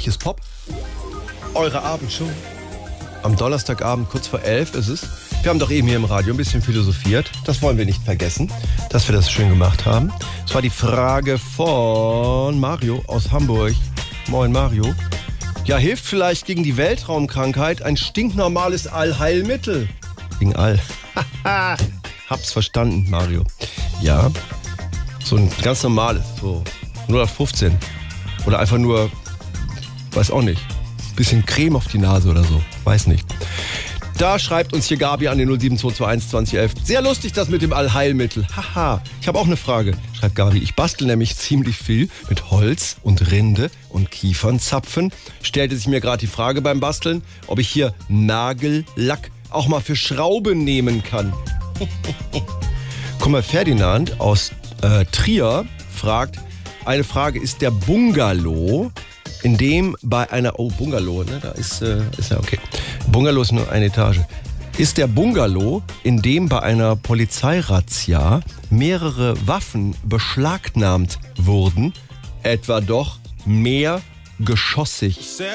Hier ist Pop. Eure Abendshow. Am Donnerstagabend, kurz vor 11 ist es. Wir haben doch eben hier im Radio ein bisschen philosophiert. Das wollen wir nicht vergessen, dass wir das schön gemacht haben. Es war die Frage von Mario aus Hamburg. Moin Mario. Ja, hilft vielleicht gegen die Weltraumkrankheit ein stinknormales Allheilmittel? Gegen All. Hab's verstanden, Mario. Ja, so ein ganz normales, so 0815. Oder einfach nur, weiß auch nicht, bisschen Creme auf die Nase oder so. Weiß nicht. Da schreibt uns hier Gabi an den 07221 2011. Sehr lustig, das mit dem Allheilmittel. Haha. Ich habe auch eine Frage, schreibt Gabi. Ich bastel nämlich ziemlich viel mit Holz und Rinde und Kiefernzapfen. Stellte sich mir gerade die Frage beim Basteln, ob ich hier Nagellack auch mal für Schrauben nehmen kann. Guck mal, Ferdinand aus Trier fragt, eine Frage, ist der Bungalow, in dem bei einer, Bungalow, ne, da ist ja okay. Bungalow ist nur eine Etage. Ist der Bungalow, in dem bei einer Polizeirazzia mehrere Waffen beschlagnahmt wurden, etwa doch mehr geschossig?